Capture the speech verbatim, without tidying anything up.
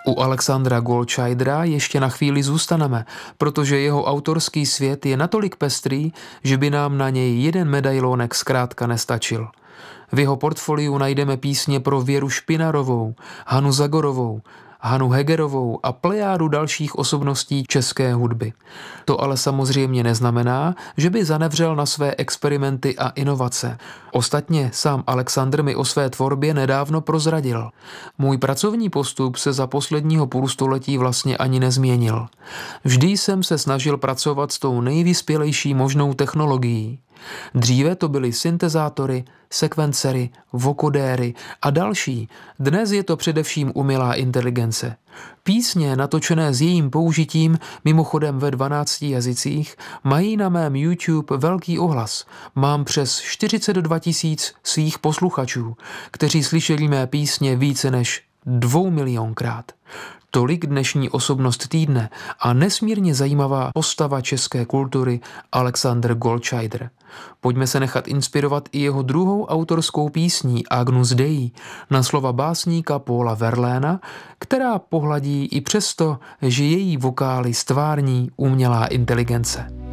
U Alexandra Goldscheidera ještě na chvíli zůstaneme, protože jeho autorský svět je natolik pestrý, že by nám na něj jeden medailonek zkrátka nestačil. V jeho portfoliu najdeme písně pro Věru Špinarovou, Hanu Zagorovou, Hanu Hegerovou a plejádu dalších osobností české hudby. To ale samozřejmě neznamená, že by zanevřel na své experimenty a inovace. Ostatně sám Alexandr mi o své tvorbě nedávno prozradil. Můj pracovní postup se za posledního půlstoletí vlastně ani nezměnil. Vždy jsem se snažil pracovat s tou nejvyspělejší možnou technologií. Dříve to byly syntezátory, sekvencery, vokodéry a další. Dnes je to především umělá inteligence. Písně natočené s jejím použitím, mimochodem ve dvanácti jazycích, mají na mém YouTube velký ohlas. Mám přes čtyřicet dva tisíc svých posluchačů, kteří slyšeli mé písně více než dvou milionkrát. Tolik dnešní osobnost týdne a nesmírně zajímavá postava české kultury Alexander Goldscheider. Pojďme se nechat inspirovat i jeho druhou autorskou písní Agnus Dei na slova básníka Paula Verlaina, která pohladí i přesto, že její vokály stvární umělá inteligence.